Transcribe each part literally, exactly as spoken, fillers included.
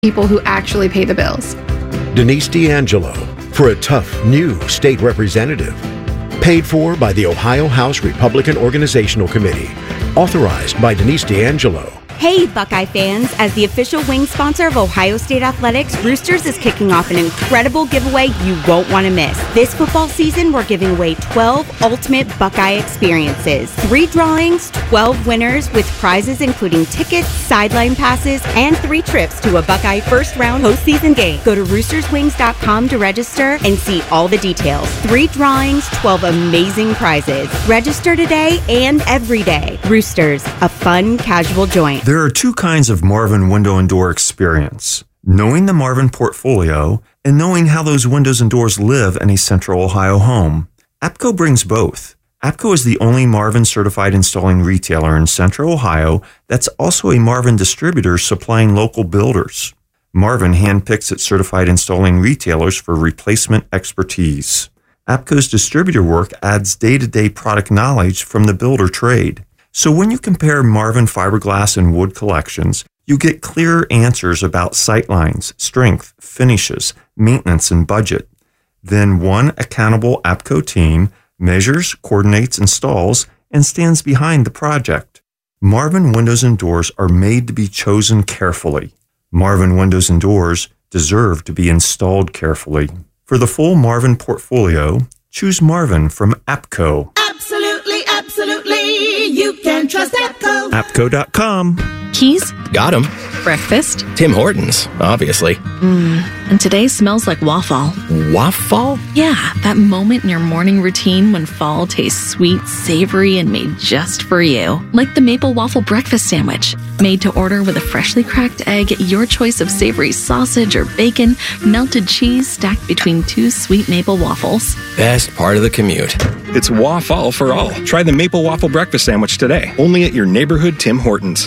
people who actually pay the bills. Denise D'Angelo for a tough new state representative. Paid for by the Ohio House Republican Organizational Committee. Authorized by Denise D'Angelo. Hey, Buckeye fans! As the official wing sponsor of Ohio State Athletics, Roosters is kicking off an incredible giveaway you won't want to miss. This football season, we're giving away twelve ultimate Buckeye experiences. Three drawings, twelve winners with prizes including tickets, sideline passes, and three trips to a Buckeye first-round postseason game. Go to roosters wings dot com to register and see all the details. Three drawings, twelve amazing prizes. Register today and every day. Roosters, a fun, casual joint. There are two kinds of Marvin window and door experience. Knowing the Marvin portfolio and knowing how those windows and doors live in a Central Ohio home. APCO brings both. APCO is the only Marvin certified installing retailer in Central Ohio that's also a Marvin distributor supplying local builders. Marvin handpicks its certified installing retailers for replacement expertise. APCO's distributor work adds day-to-day product knowledge from the builder trade. So when you compare Marvin fiberglass and wood collections, you get clearer answers about sightlines, strength, finishes, maintenance, and budget. Then one accountable APCO team measures, coordinates, installs, and stands behind the project. Marvin windows and doors are made to be chosen carefully. Marvin windows and doors deserve to be installed carefully. For the full Marvin portfolio, choose Marvin from APCO. Absolutely, absolutely. You can trust APCO. APCO dot com. Keys? Got 'em. Breakfast? Tim Hortons, obviously. Mmm. And today smells like waffle. Waffle? Yeah, that moment in your morning routine when fall tastes sweet, savory, and made just for you. Like the maple waffle breakfast sandwich. Made to order with a freshly cracked egg, your choice of savory sausage or bacon, melted cheese stacked between two sweet maple waffles. Best part of the commute. It's waffle for all. Try the maple waffle breakfast sandwich today. Only at your neighborhood Tim Hortons.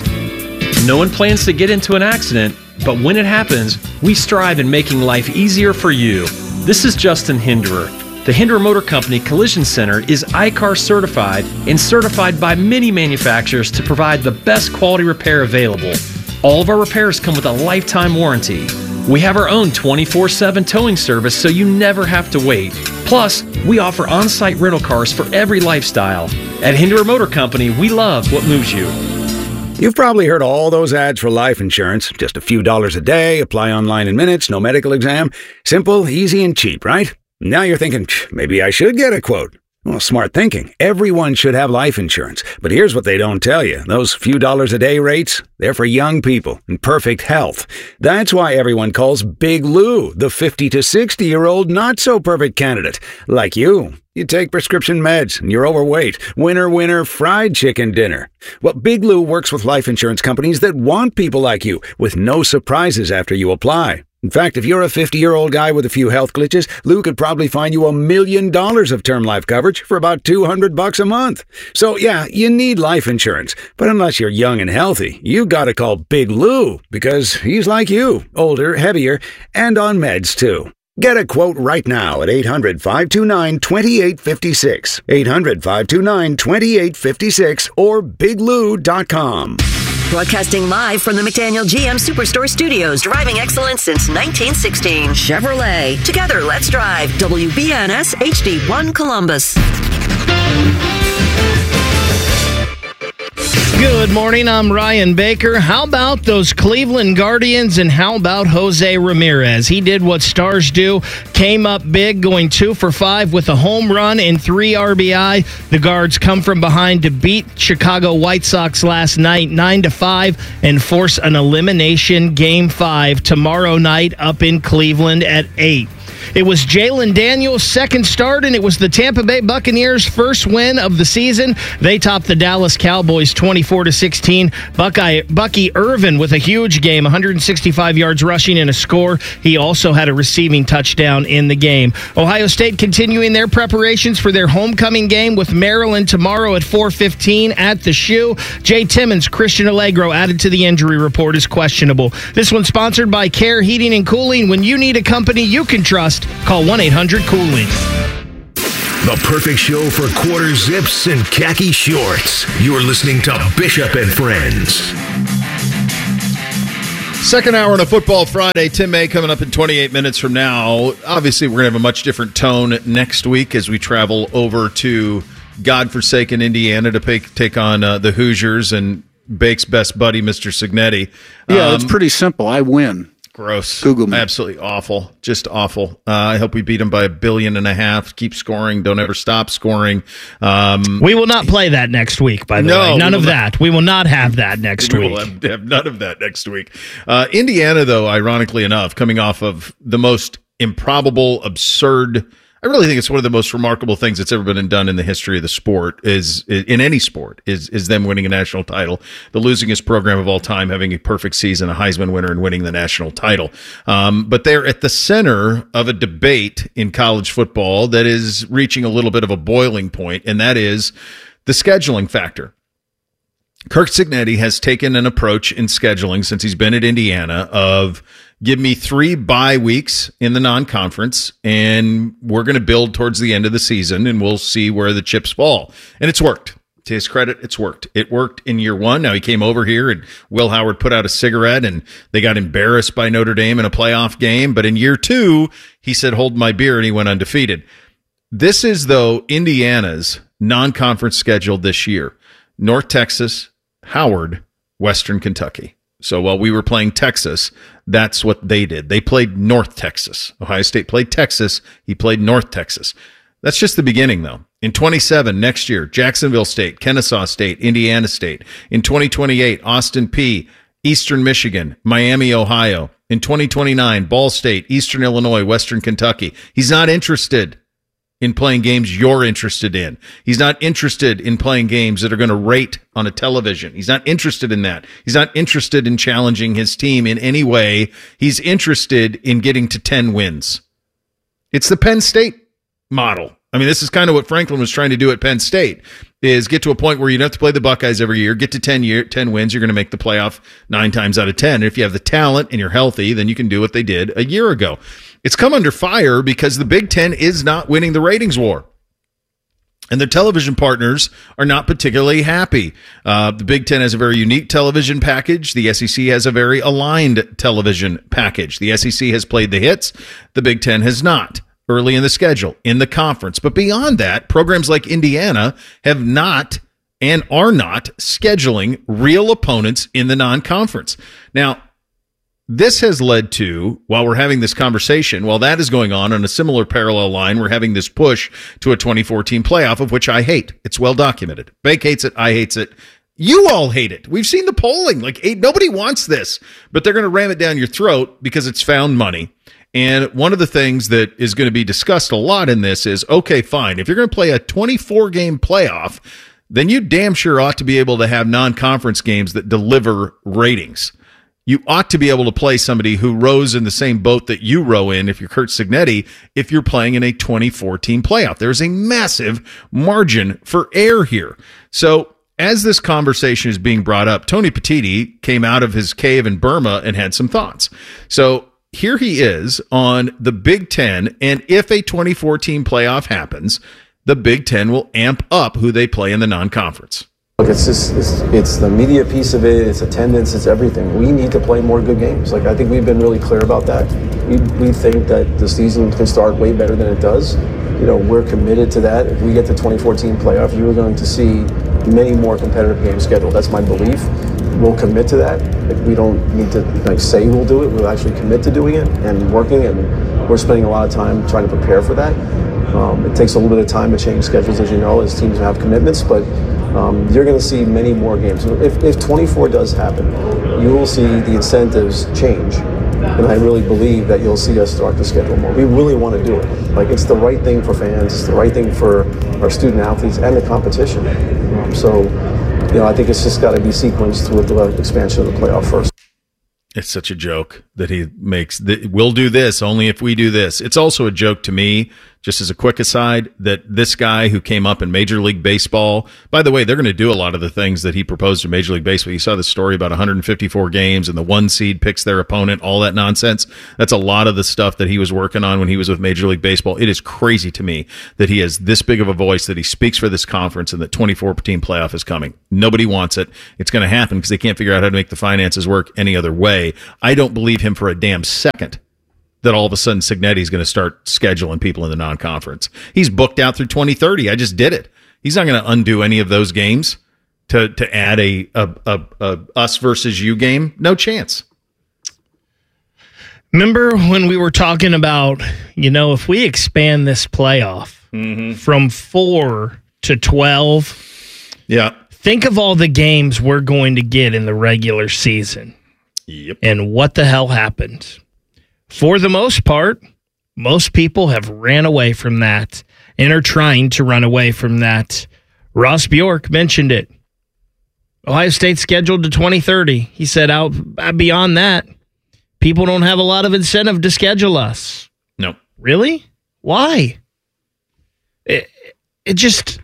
No one plans to get into an accident, but when it happens, we strive in making life easier for you. This is Justin Hinderer. The Hinderer Motor Company Collision Center is I C A R certified and certified by many manufacturers to provide the best quality repair available. All of our repairs come with a lifetime warranty. We have our own twenty-four seven towing service so you never have to wait. Plus, we offer on-site rental cars for every lifestyle. At Hinderer Motor Company, we love what moves you. You've probably heard all those ads for life insurance. Just a few dollars a day, apply online in minutes, no medical exam. Simple, easy, and cheap, right? Now you're thinking, maybe I should get a quote. Well, smart thinking. Everyone should have life insurance. But here's what they don't tell you. Those few dollars a day rates, they're for young people in perfect health. That's why everyone calls Big Lou the fifty to sixty-year-old not-so-perfect candidate. Like you. You take prescription meds and you're overweight. Winner, winner, fried chicken dinner. Well, Big Lou works with life insurance companies that want people like you with no surprises after you apply. In fact, if you're a fifty-year-old guy with a few health glitches, Lou could probably find you a million dollars of term life coverage for about two hundred bucks a month. So yeah, you need life insurance. But unless you're young and healthy, you gotta call Big Lou because he's like you, older, heavier, and on meds too. Get a quote right now at eight hundred, five two nine, two eight five six, eight hundred, five two nine, two eight five six, or big lou dot com. Broadcasting live from the McDaniel G M Superstore Studios, driving excellence since nineteen sixteen. Chevrolet. Together, let's drive. W B N S H D one Columbus. Good morning, I'm Ryan Baker. How about those Cleveland Guardians and how about Jose Ramirez? He did what stars do, came up big, going two for five with a home run and three R B I. The Guards come from behind to beat Chicago White Sox last night nine to five and force an elimination game five tomorrow night up in Cleveland at eight. It was Jalen Daniels' second start, and it was the Tampa Bay Buccaneers' first win of the season. They topped the Dallas Cowboys twenty-four to sixteen. Buckeye, Bucky Irvin with a huge game, one hundred sixty-five yards rushing and a score. He also had a receiving touchdown in the game. Ohio State continuing their preparations for their homecoming game with Maryland tomorrow at four fifteen at the Shoe. Jay Timmons, Christian Allegro added to the injury report is questionable. This one's sponsored by Care Heating and Cooling. When you need a company you can trust, call one eight hundred cooling. The perfect show for quarter zips and khaki shorts. You're listening to Bishop and Friends. Second hour on a Football Friday. Tim May coming up in twenty-eight minutes from now. Obviously, we're going to have a much different tone next week as we travel over to godforsaken Indiana to pay, take on uh, the Hoosiers and Bake's best buddy, Mister Signetti. Yeah, um, it's pretty simple. I win. Gross. Google me. Absolutely awful. Just awful. Uh, I hope we beat them by a billion and a half. Keep scoring. Don't ever stop scoring. Um, we will not play that next week, by the no, way. None of not. that. We will not have that next we week. will have, have none of that next week. Uh, Indiana, though, ironically enough, coming off of the most improbable, absurd, I really think it's one of the most remarkable things that's ever been done in the history of the sport, is in any sport, is is them winning a national title. The losingest program of all time having a perfect season, a Heisman winner, and winning the national title. Um, but they're at the center of a debate in college football that is reaching a little bit of a boiling point, and that is the scheduling factor. Kirk Signetti has taken an approach in scheduling since he's been at Indiana of give me three bye weeks in the non-conference, and we're going to build towards the end of the season, and we'll see where the chips fall. And it's worked. To his credit, it's worked. It worked in year one. Now he came over here, and Will Howard put out a cigarette, and they got embarrassed by Notre Dame in a playoff game. But in year two, he said, hold my beer, and he went undefeated. This is, though, Indiana's non-conference schedule this year. North Texas, Howard, Western Kentucky. So while we were playing Texas, that's what they did. They played North Texas. Ohio State played Texas. He played North Texas. That's just the beginning, though. In twenty-seven, next year, Jacksonville State, Kennesaw State, Indiana State. In twenty twenty-eight, Austin Peay, Eastern Michigan, Miami, Ohio. In twenty twenty-nine, Ball State, Eastern Illinois, Western Kentucky. He's not interested in playing games you're interested in. He's not interested in playing games that are going to rate on a television. He's not interested in that. He's not interested in challenging his team in any way. He's interested in getting to ten wins. It's the Penn State model. I mean, this is kind of what Franklin was trying to do at Penn State, is get to a point where you don't have to play the Buckeyes every year, get to ten year, ten wins, you're going to make the playoff nine times out of ten. And if you have the talent and you're healthy, then you can do what they did a year ago. It's come under fire because the Big Ten is not winning the ratings war. And their television partners are not particularly happy. Uh, the Big Ten has a very unique television package. The S E C has a very aligned television package. The S E C has played the hits. The Big Ten has not. Early in the schedule, in the conference. But beyond that, programs like Indiana have not and are not scheduling real opponents in the non-conference. Now, this has led to, while we're having this conversation, while that is going on on a similar parallel line, we're having this push to a twenty fourteen playoff, of which I hate. It's well documented. Bake hates it. I hates it. You all hate it. We've seen the polling. Like, eight, nobody wants this, but they're going to ram it down your throat because it's found money. And one of the things that is going to be discussed a lot in this is, okay, fine. If you're going to play a twenty-four game playoff, then you damn sure ought to be able to have non-conference games that deliver ratings. You ought to be able to play somebody who rows in the same boat that you row in, if you're Curt Signetti, if you're playing in a twenty-four team playoff. There's a massive margin for error here. So as this conversation is being brought up, Tony Petitti came out of his cave in Burma and had some thoughts. So here he is on the Big Ten, and if a twenty-four team playoff happens, the Big Ten will amp up who they play in the non-conference. Look, it's just it's, it's the media piece of it, it's attendance, it's everything. We need to play more good games. Like, I think we've been really clear about that. We we think that the season can start way better than it does. You know, we're committed to that. If we get to twenty-four team playoff, you are going to see many more competitive games scheduled. That's my belief. We'll commit to that. Like, we don't need to like say we'll do it. We'll actually commit to doing it and working, and we're spending a lot of time trying to prepare for that. Um, it takes a little bit of time to change schedules, as you know, as teams have commitments, but um, you're going to see many more games. If, if twenty-four does happen, you will see the incentives change, and I really believe that you'll see us start to schedule more. We really want to do it. Like, it's the right thing for fans, it's the right thing for our student athletes and the competition. Um, so, you know, I think it's just got to be sequenced with the expansion of the playoff first. It's such a joke that he makes. We'll do this only if we do this. It's also a joke to me just as a quick aside, that this guy who came up in Major League Baseball, by the way, they're going to do a lot of the things that he proposed in Major League Baseball. You saw the story about one hundred fifty-four games and the one seed picks their opponent, all that nonsense. That's a lot of the stuff that he was working on when he was with Major League Baseball. It is crazy to me that he has this big of a voice, that he speaks for this conference, and that twenty-four team playoff is coming. Nobody wants it. It's going to happen because they can't figure out how to make the finances work any other way. I don't believe him for a damn second that all of a sudden Cignetti's going to start scheduling people in the non-conference. He's booked out through twenty thirty. I just did it. He's not going to undo any of those games to to add a, a, a, a us versus you game. No chance. Remember when we were talking about, you know, if we expand this playoff mm-hmm. from four to twelve, yeah, think of all the games we're going to get in the regular season. Yep. And what the hell happened? For the most part, most people have ran away from that and are trying to run away from that. Ross Bjork mentioned it. Ohio State scheduled to twenty thirty. He said out beyond that, people don't have a lot of incentive to schedule us. No. Really? Why? It, it just,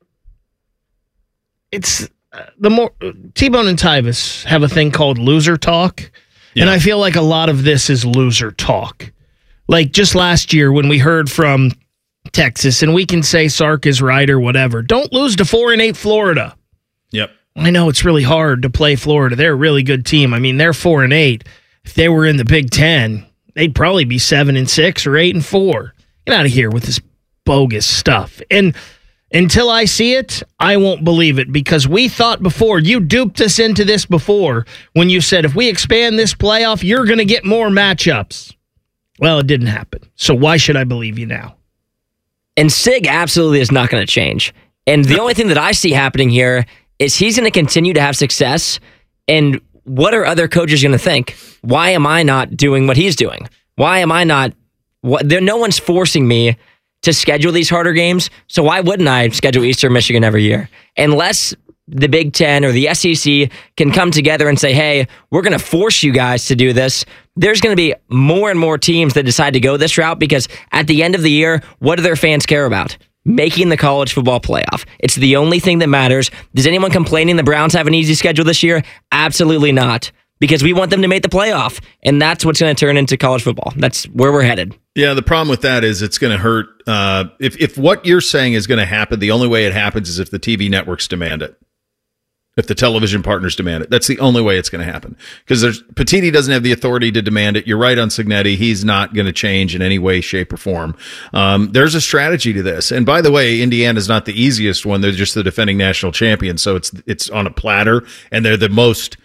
it's uh, the more, T-Bone and Tyvis have a thing called loser talk. Yeah. And I feel like a lot of this is loser talk. Like just last year when we heard from Texas, and we can say Sark is right or whatever, don't lose to four and eight Florida. Yep. I know it's really hard to play Florida. They're a really good team. I mean, they're four and eight. If they were in the Big Ten, they'd probably be seven and six or eight and four. Get out of here with this bogus stuff. And until I see it, I won't believe it, because we thought before, you duped us into this before when you said if we expand this playoff, you're going to get more matchups. Well, it didn't happen. So why should I believe you now? And Sig absolutely is not going to change. And the only thing that I see happening here is he's going to continue to have success. And what are other coaches going to think? Why am I not doing what he's doing? Why am I not? What, there, no one's forcing me to schedule these harder games, so why wouldn't I schedule Eastern Michigan every year? Unless the Big Ten or the S E C can come together and say, hey, we're going to force you guys to do this, there's going to be more and more teams that decide to go this route, because at the end of the year, what do their fans care about? Making the college football playoff. It's the only thing that matters. Is anyone complaining the Browns have an easy schedule this year? Absolutely not. Because we want them to make the playoff, and that's what's going to turn into college football. That's where we're headed. Yeah, the problem with that is it's going to hurt. Uh, if if what you're saying is going to happen, the only way it happens is if the T V networks demand it. If the television partners demand it. That's the only way it's going to happen. Because there's Petitti doesn't have the authority to demand it. You're right on Cignetti. He's not going to change in any way, shape, or form. Um, there's a strategy to this. And by the way, Indiana's not the easiest one. They're just the defending national champion. So it's it's on a platter, and they're the most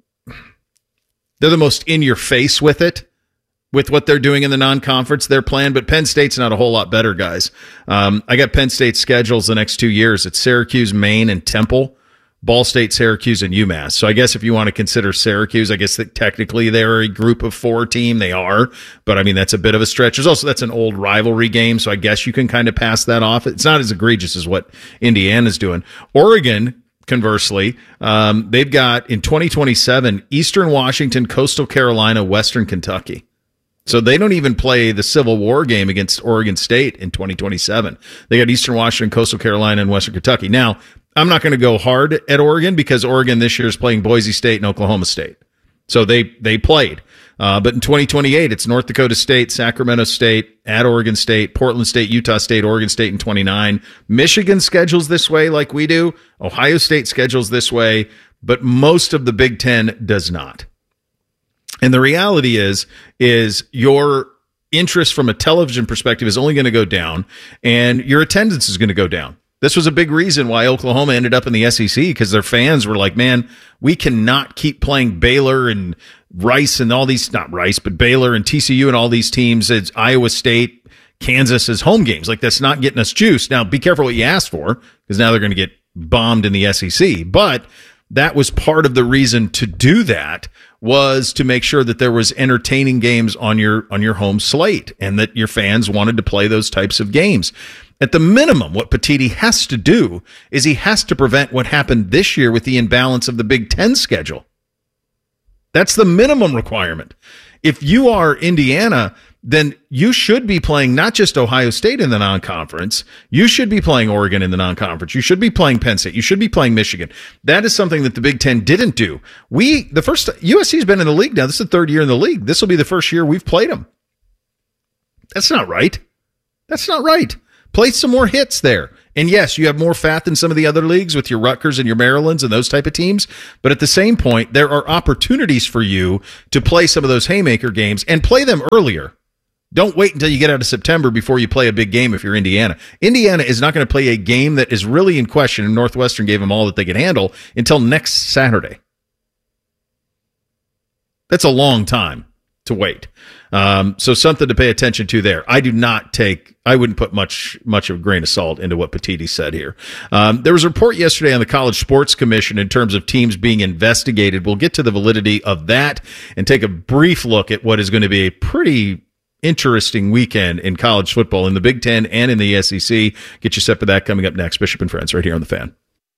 they're the most in your face with it. With what they're doing in the non-conference, their plan, but Penn State's not a whole lot better, guys. Um, I got Penn State's schedules the next two years. It's Syracuse, Maine, and Temple, Ball State, Syracuse, and UMass. So I guess if you want to consider Syracuse, I guess that technically they're a group of four team. They are, but I mean, that's a bit of a stretch. There's also, that's an old rivalry game, so I guess you can kind of pass that off. It's not as egregious as what Indiana's doing. Oregon, conversely, um, they've got in twenty twenty-seven, Eastern Washington, Coastal Carolina, Western Kentucky. So they don't even play the Civil War game against Oregon State in twenty twenty-seven. They got Eastern Washington, Coastal Carolina, and Western Kentucky. Now, I'm not going to go hard at Oregon because Oregon this year is playing Boise State and Oklahoma State. So they they played. Uh, but in twenty twenty-eight, it's North Dakota State, Sacramento State, at Oregon State, Portland State, Utah State, Oregon State in twenty-nine. Michigan schedules this way like we do. Ohio State schedules this way, but most of the Big Ten does not. And the reality is, is your interest from a television perspective is only going to go down, and your attendance is going to go down. This was a big reason why Oklahoma ended up in the S E C, because their fans were like, man, we cannot keep playing Baylor and Rice and all these, not Rice, but Baylor and T C U and all these teams as Iowa State, Kansas as home games. Like, that's not getting us juice. Now, be careful what you ask for, because now they're going to get bombed in the S E C. But that was part of the reason to do that, was to make sure that there was entertaining games on your on your home slate, and that your fans wanted to play those types of games. At the minimum, what Petitti has to do is he has to prevent what happened this year with the imbalance of the Big Ten schedule. That's the minimum requirement. If you are Indiana, then you should be playing not just Ohio State in the non-conference. You should be playing Oregon in the non-conference. You should be playing Penn State. You should be playing Michigan. That is something that the Big Ten didn't do. We, the first, U S C's been in the league now. This is the third year in the league. This will be the first year we've played them. That's not right. That's not right. Play some more hits there. And yes, you have more fat than some of the other leagues with your Rutgers and your Marylands and those type of teams. But at the same point, there are opportunities for you to play some of those haymaker games and play them earlier. Don't wait until you get out of September before you play a big game if you're Indiana. Indiana is not going to play a game that is really in question, and Northwestern gave them all that they could handle until next Saturday. That's a long time to wait. Um, so something to pay attention to there. I do not take, I wouldn't put much, much of a grain of salt into what Petitti said here. Um, there was a report yesterday on the College Sports Commission in terms of teams being investigated. We'll get to the validity of that and take a brief look at what is going to be a pretty interesting weekend in college football in the Big Ten and in the S E C. Get you set for that coming up next. Bishop and Friends right here on The Fan.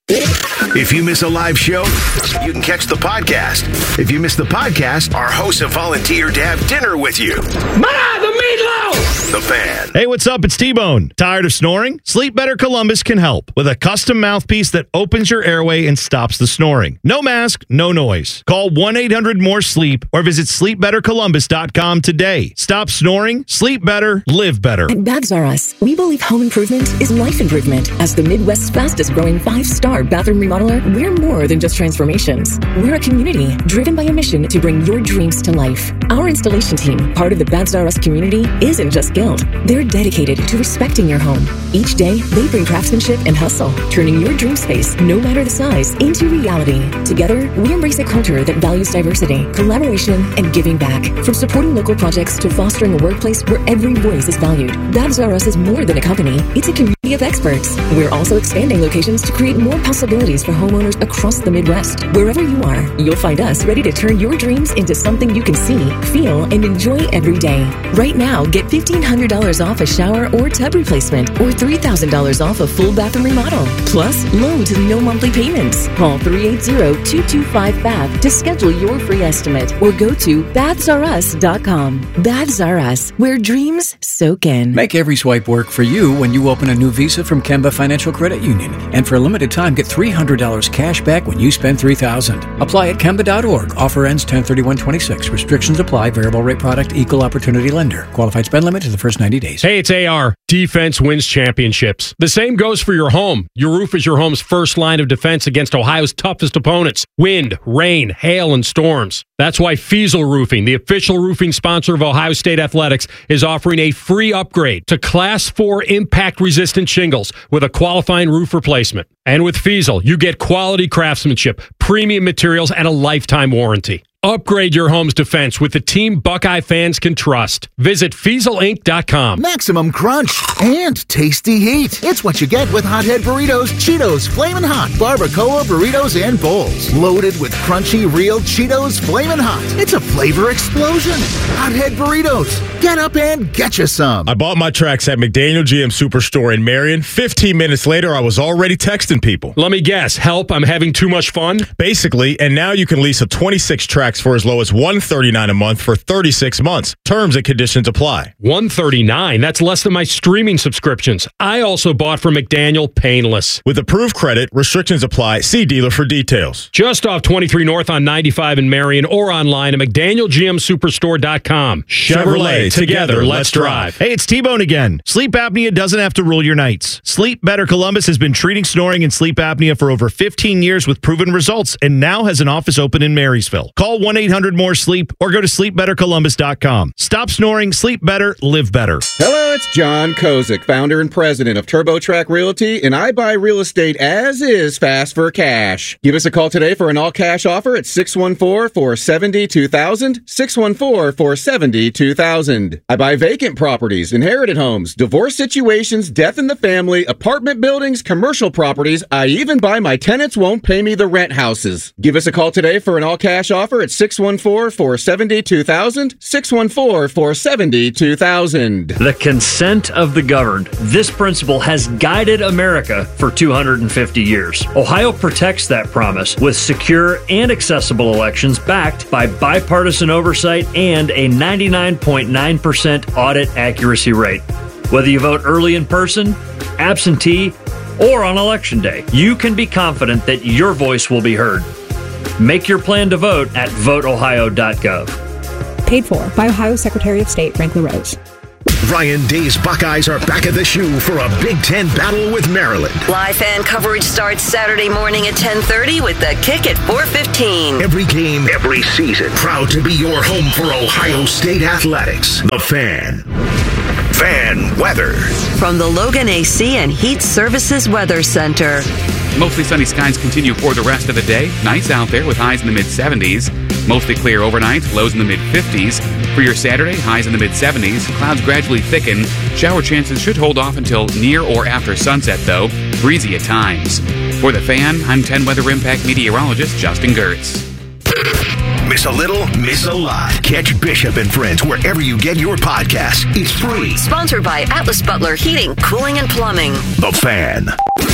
If you miss a live show, you can catch the podcast. If you miss the podcast, our hosts have volunteered to have dinner with you. Ma, the meatloaf! The Fan. Hey, what's up? It's T-Bone. Tired of snoring? Sleep Better Columbus can help with a custom mouthpiece that opens your airway and stops the snoring. No mask, no noise. Call one eight hundred more sleep or visit sleep better columbus dot com today. Stop snoring, sleep better, live better. At Baths R Us, we believe home improvement is life improvement. As the Midwest's fastest growing five-star bathroom remodeler, we're more than just transformations. We're a community driven by a mission to bring your dreams to life. Our installation team, part of the Baths R Us community, isn't just skilled. They're dedicated to respecting your home. Each day, they bring craftsmanship and hustle, turning your dream space, no matter the size, into reality. Together, we embrace a culture that values diversity, collaboration, and giving back. From supporting local projects to fostering a workplace where every voice is valued, Baths R Us is more than a company. It's a community of experts. We're also expanding locations to create more possibilities for homeowners across the Midwest. Wherever you are, you'll find us ready to turn your dreams into something you can see, feel, and enjoy every day. Right now, get fifteen hundred dollars off a shower or tub replacement or three thousand dollars off a full bathroom remodel. Plus, low to no monthly payments. Call three eight zero, two two five, B A T H to schedule your free estimate or go to baths r us dot com. Baths R Us, where dreams soak in. Make every swipe work for you when you open a new Visa from Kemba Financial Credit Union. And for a limited time, get three hundred dollars cash back when you spend three thousand dollars. Apply at kemba dot org. Offer ends ten thirty-one twenty-six. Restrictions apply. Variable rate product. Equal opportunity lender. Qualified spend limit to the first ninety days. Hey, it's A R. Defense wins championships. The same goes for your home. Your roof is your home's first line of defense against Ohio's toughest opponents. Wind, rain, hail, and storms. That's why Fiesel Roofing, the official roofing sponsor of Ohio State Athletics, is offering a free upgrade to Class four impact-resistant shingles with a qualifying roof replacement. And with Fiesel, you get quality craftsmanship, premium materials, and a lifetime warranty. Upgrade your home's defense with the team Buckeye fans can trust. Visit Fiesel Inc dot com. Maximum crunch and tasty heat. It's what you get with Hothead Burritos, Cheetos, Flamin' Hot, Barbacoa Burritos, and Bowls. Loaded with crunchy, real Cheetos Flamin' Hot. It's a flavor explosion. Hothead Burritos. Get up and get you some. I bought my tracks at McDaniel G M Superstore in Marion. fifteen minutes later, I was already texting people. Let me guess. Help, I'm having too much fun? Basically, and now you can lease a twenty-six tracks for as low as one hundred thirty-nine dollars a month for thirty-six months. Terms and conditions apply. one hundred thirty-nine dollars? That's less than my streaming subscriptions. I also bought from McDaniel painless. With approved credit, restrictions apply. See dealer for details. Just off twenty-three North on ninety-five in Marion or online at McDaniel G M Superstore dot com. Chevrolet, together, let's drive. Hey, it's T-Bone again. Sleep apnea doesn't have to rule your nights. Sleep Better Columbus has been treating snoring and sleep apnea for over fifteen years with proven results and now has an office open in Marysville. Call one eight hundred more sleep or go to sleep better columbus dot com. Stop snoring, sleep better, live better. Hello, it's John Kozik, founder and president of TurboTrack Realty, and I buy real estate as is fast for cash. Give us a call today for an all-cash offer at six one four, four seven zero, two thousand, six one four, four seven zero, two thousand. I buy vacant properties, inherited homes, divorce situations, death in the family, apartment buildings, commercial properties. I even buy my tenants won't pay me the rent houses. Give us a call today for an all-cash offer at at six one four, four seven zero, two thousand, six one four, four seven zero, two thousand. The consent of the governed. This principle has guided America for two hundred fifty years. Ohio protects that promise with secure and accessible elections backed by bipartisan oversight and a ninety-nine point nine percent audit accuracy rate. Whether you vote early in person, absentee, or on election day, you can be confident that your voice will be heard. Make your plan to vote at vote ohio dot gov. Paid for by Ohio Secretary of State Frank LaRose. Ryan Day's Buckeyes are back at the shoe for a Big Ten battle with Maryland. Live fan coverage starts Saturday morning at ten thirty with the kick at four fifteen. Every game, every season. Proud to be your home for Ohio State athletics. The Fan. Fan weather. From the Logan A C and Heat Services Weather Center. Mostly sunny skies continue for the rest of the day. Nice out there with highs in the mid-seventies. Mostly clear overnight, lows in the mid-fifties. For your Saturday, highs in the mid-seventies. Clouds gradually thicken. Shower chances should hold off until near or after sunset, though. Breezy at times. For The Fan, I'm ten Weather Impact meteorologist Justin Gertz. Miss a little, miss a lot. Catch Bishop and Friends wherever you get your podcasts. It's free. Sponsored by Atlas Butler Heating, Cooling, and Plumbing. The Fan.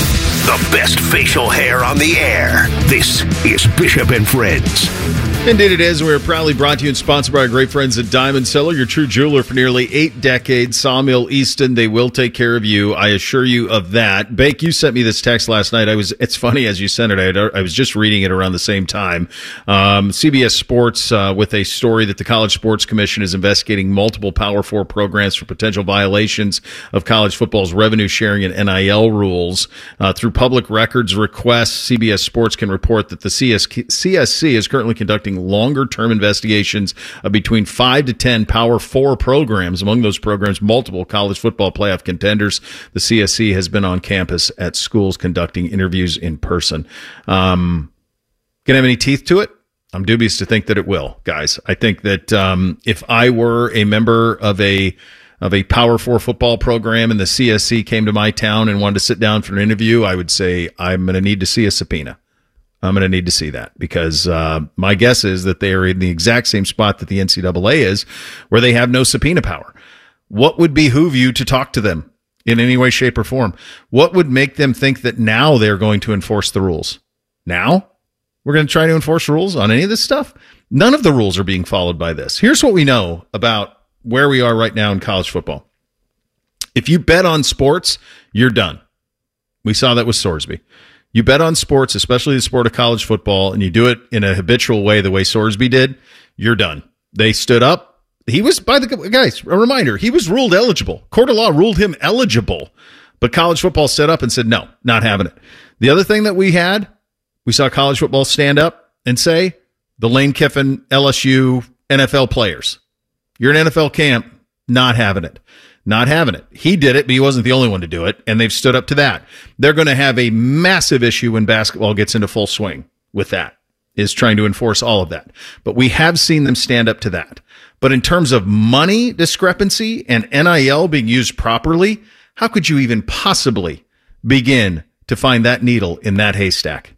The best facial hair on the air. This is Bishop and Friends. Indeed it is. We're proudly brought to you and sponsored by our great friends at Diamond Cellar, your true jeweler for nearly eight decades. Sawmill Easton, they will take care of you. I assure you of that. Bake, you sent me this text last night. I was. It's funny as you sent it. I, I was just reading it around the same time. Um, C B S Sports uh, with a story that the College Sports Commission is investigating multiple Power Four programs for potential violations of college football's revenue sharing and N I L rules. Uh, through public records requests, C B S Sports can report that the C S C is currently conducting longer-term investigations of between five to ten Power Four programs. Among those programs, multiple college football playoff contenders. The C S C has been on campus at schools conducting interviews in person. Um, gonna have any teeth to it? I'm dubious to think that it will, guys. I think that um, if I were a member of a of a Power Four football program and the C S C came to my town and wanted to sit down for an interview, I would say I'm going to need to see a subpoena. I'm going to need to see that because uh, my guess is that they are in the exact same spot that the N C double A is, where they have no subpoena power. What would behoove you to talk to them in any way, shape, or form? What would make them think that now they're going to enforce the rules? Now we're going to try to enforce rules on any of this stuff? None of the rules are being followed by this. Here's what we know about where we are right now in college football. If you bet on sports, you're done. We saw that with Sorsby. You bet on sports, especially the sport of college football, and you do it in a habitual way, the way Sorsby did, you're done. They stood up. He was, by the guys, a reminder, he was ruled eligible. Court of law ruled him eligible. But college football stood up and said, no, not having it. The other thing that we had, we saw college football stand up and say, the Lane Kiffin, L S U, N F L players. You're an N F L camp, not having it. Not having it. He did it, but he wasn't the only one to do it, and they've stood up to that. They're going to have a massive issue when basketball gets into full swing with that, is trying to enforce all of that. But we have seen them stand up to that. But in terms of money discrepancy and N I L being used properly, how could you even possibly begin to find that needle in that haystack?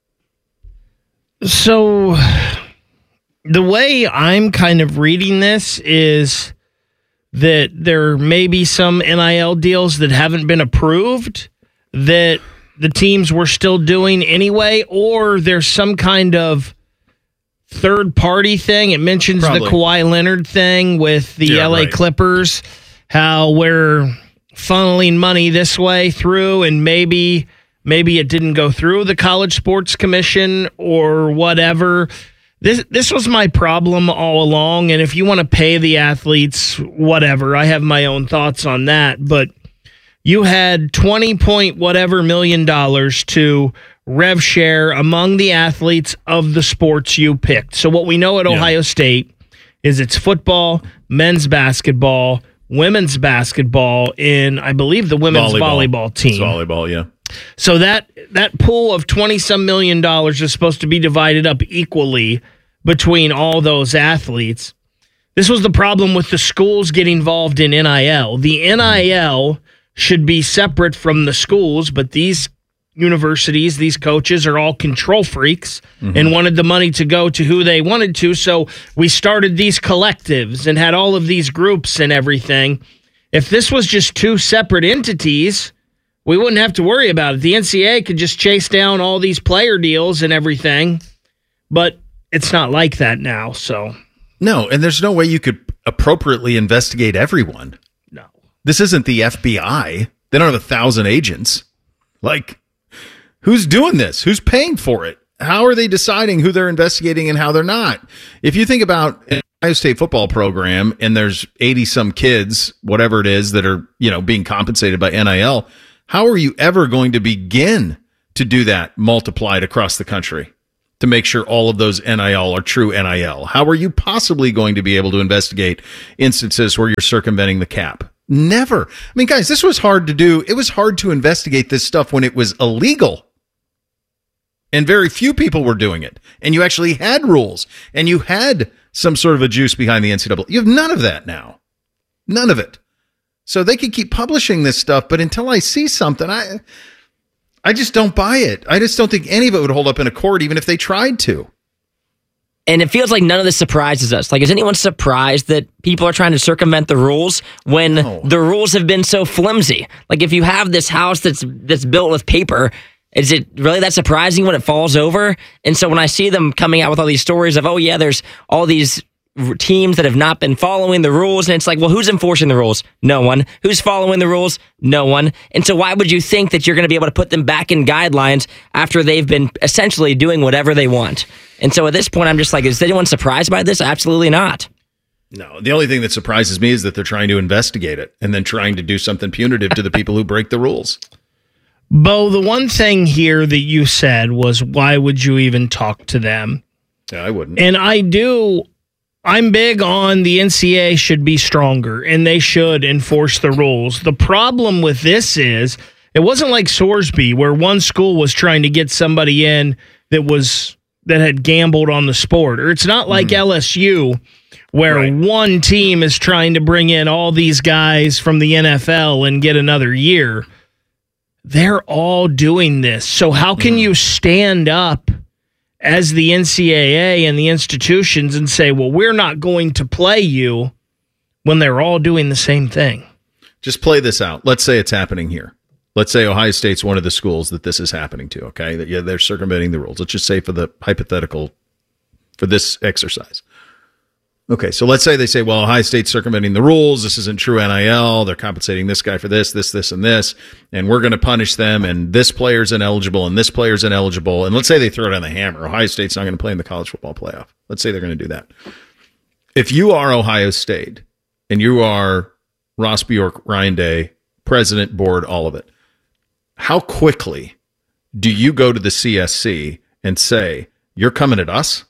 So the way I'm kind of reading this is that there may be some N I L deals that haven't been approved that the teams were still doing anyway, or there's some kind of third-party thing. It mentions Probably. the Kawhi Leonard thing with the yeah, L A right. Clippers, how we're funneling money this way through, and maybe maybe it didn't go through the College Sports Commission or whatever. This this was my problem all along, and if you want to pay the athletes, whatever, I have my own thoughts on that, but you had twenty point whatever million dollars to rev share among the athletes of the sports you picked. So what we know at yeah. Ohio State is it's football, men's basketball, women's basketball, in, I believe, the women's volleyball, volleyball team. It's volleyball, yeah. So that that pool of twenty-some million dollars is supposed to be divided up equally between all those athletes. This was the problem with the schools getting involved in N I L. The N I L should be separate from the schools, but these universities, these coaches are all control freaks Mm-hmm. and wanted the money to go to who they wanted to. So we started these collectives and had all of these groups and everything. If this was just two separate entities, we wouldn't have to worry about it. The N C double A could just chase down all these player deals and everything, but it's not like that now. So No, and there's no way you could appropriately investigate everyone. No. This isn't the F B I. They don't have a thousand agents. Like, who's doing this? Who's paying for it? How are they deciding who they're investigating and how they're not? If you think about an Ohio State football program and there's eighty some kids, whatever it is, that are, you know, being compensated by N I L, how are you ever going to begin to do that multiplied across the country to make sure all of those N I L are true N I L? How are you possibly going to be able to investigate instances where you're circumventing the cap? Never. I mean, guys, this was hard to do. It was hard to investigate this stuff when it was illegal. And very few people were doing it. And you actually had rules. And you had some sort of a juice behind the N C double A. You have none of that now. None of it. So they could keep publishing this stuff, but until I see something, I I just don't buy it. I just don't think any of it would hold up in a court, even if they tried to. And it feels like none of this surprises us. Like, is anyone surprised that people are trying to circumvent the rules when no. the rules have been so flimsy? Like, if you have this house that's that's built with paper, is it really that surprising when it falls over? And so when I see them coming out with all these stories of, oh, yeah, there's all these teams that have not been following the rules, and it's like, well, who's enforcing the rules? No one. Who's following the rules? No one. And so why would you think that you're going to be able to put them back in guidelines after they've been essentially doing whatever they want? And so at this point, I'm just like, is anyone surprised by this? Absolutely not. No, the only thing that surprises me is that they're trying to investigate it and then trying to do something punitive to the people who break the rules. Bo, the one thing here that you said was, why would you even talk to them? Yeah, I wouldn't. And I do... I'm big on the N C double A should be stronger, and they should enforce the rules. The problem with this is it wasn't like Sorsby, where one school was trying to get somebody in that was that had gambled on the sport. Or it's not like mm. L S U, where right. one team is trying to bring in all these guys from the N F L and get another year. They're all doing this. So how can mm. you stand up as the N C double A and the institutions and say, well, we're not going to play you when they're all doing the same thing? Just play this out. Let's say it's happening here. Let's say Ohio State's one of the schools that this is happening to, okay? That yeah, they're circumventing the rules. Let's just say for the hypothetical, for this exercise. Okay, so let's say they say, well, Ohio State's circumventing the rules. This isn't true N I L. They're compensating this guy for this, this, this, and this, and we're going to punish them, and this player's ineligible, and this player's ineligible. And let's say they throw it on the hammer. Ohio State's not going to play in the college football playoff. Let's say they're going to do that. If you are Ohio State, and you are Ross Bjork, Ryan Day, president, board, all of it, how quickly do you go to the C S C and say, you're coming at us?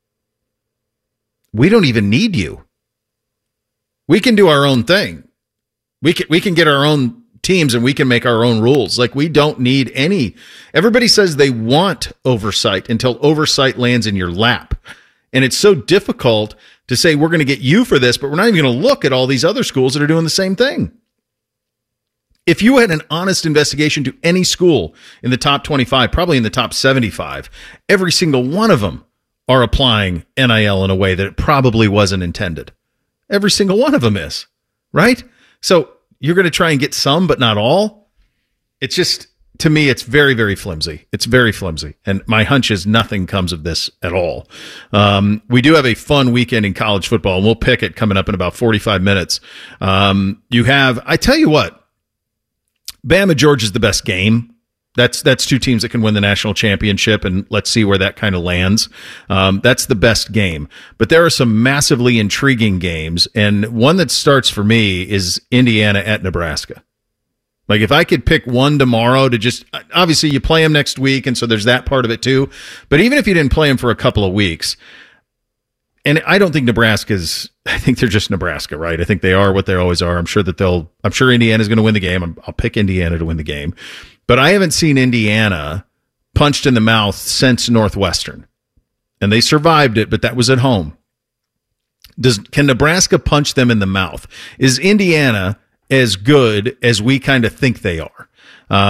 We don't even need you. We can do our own thing. We can we can get our own teams and we can make our own rules. Like, we don't need any. Everybody says they want oversight until oversight lands in your lap. And it's so difficult to say we're going to get you for this, but we're not even going to look at all these other schools that are doing the same thing. If you had an honest investigation to any school in the top twenty-five, probably in the top seventy-five, every single one of them are applying N I L in a way that it probably wasn't intended. Every single one of them is, right? So you're going to try and get some, but not all. It's just, to me, it's very, very flimsy. It's very flimsy. And my hunch is nothing comes of this at all. Um, we do have a fun weekend in college football, and we'll pick it coming up in about forty-five minutes. Um, you have, I tell you what, Bama Georgia is the best game. That's that's two teams that can win the national championship, and let's see where that kind of lands. Um, that's the best game. But there are some massively intriguing games, and one that starts for me is Indiana at Nebraska. Like, if I could pick one tomorrow to just, obviously you play them next week, and so there's that part of it too. But even if you didn't play them for a couple of weeks, and I don't think Nebraska's, I think they're just Nebraska, right? I think they are what they always are. I'm sure that they'll, I'm sure Indiana's going to win the game. I'm, I'll pick Indiana to win the game. But I haven't seen Indiana punched in the mouth since Northwestern. And they survived it, but that was at home. Does can Nebraska punch them in the mouth? Is Indiana as good as we kind of think they are? Um,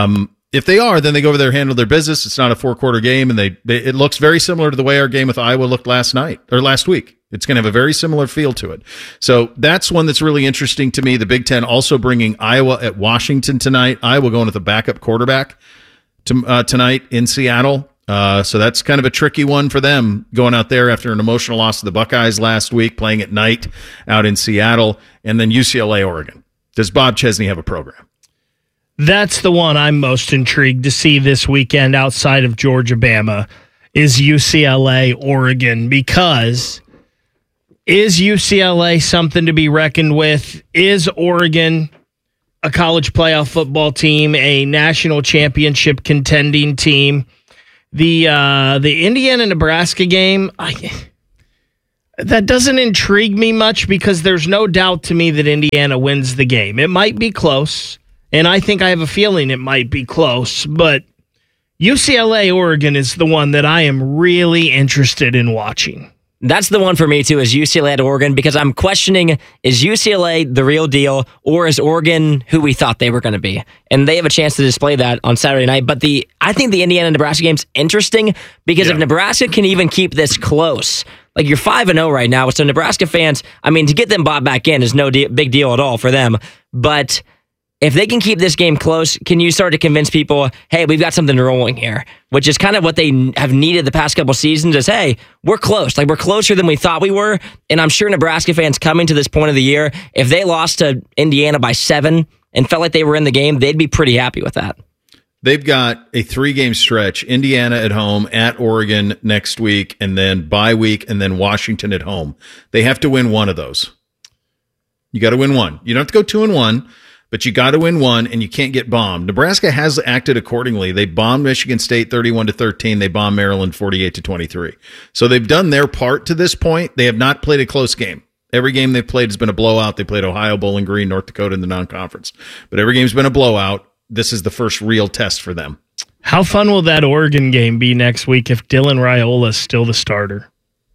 if they are, then they go over there, handle their business. It's not a four-quarter game, and they, they it looks very similar to the way our game with Iowa looked last night or last week. It's going to have a very similar feel to it. So that's one that's really interesting to me. The Big Ten also bringing Iowa at Washington tonight. Iowa going with a backup quarterback to, uh, tonight in Seattle. Uh, so that's kind of a tricky one for them going out there after an emotional loss to the Buckeyes last week, playing at night out in Seattle, and then U C L A, Oregon. Does Bob Chesney have a program? That's the one I'm most intrigued to see this weekend outside of Georgia, Bama, is U C L A, Oregon, because is U C L A something to be reckoned with? Is Oregon a college playoff football team, a national championship contending team? The uh, the Indiana-Nebraska game, I, that doesn't intrigue me much because there's no doubt to me that Indiana wins the game. It might be close, and I think I have a feeling it might be close, but U C L A, Oregon is the one that I am really interested in watching. That's the one for me, too, is U C L A at Oregon, because I'm questioning, is U C L A the real deal, or is Oregon who we thought they were going to be? And they have a chance to display that on Saturday night. But the I think the Indiana-Nebraska game's interesting, because yeah. if Nebraska can even keep this close, like you're five and oh right now, so Nebraska fans, I mean, to get them bought back in is no de- big deal at all for them. But if they can keep this game close, can you start to convince people, hey, we've got something rolling here? Which is kind of what they have needed the past couple seasons is, hey, we're close. Like, we're closer than we thought we were. And I'm sure Nebraska fans coming to this point of the year, if they lost to Indiana by seven and felt like they were in the game, they'd be pretty happy with that. They've got a three-game stretch, Indiana at home, at Oregon next week, and then bye week, and then Washington at home. They have to win one of those. You got to win one. You don't have to go two and one. But you got to win one, and you can't get bombed. Nebraska has acted accordingly. They bombed Michigan State thirty-one to thirteen. They bombed Maryland forty-eight to twenty-three. So they've done their part to this point. They have not played a close game. Every game they've played has been a blowout. They played Ohio, Bowling Green, North Dakota in the non-conference. But every game's been a blowout. This is the first real test for them. How fun will that Oregon game be next week if Dylan Raiola is still the starter?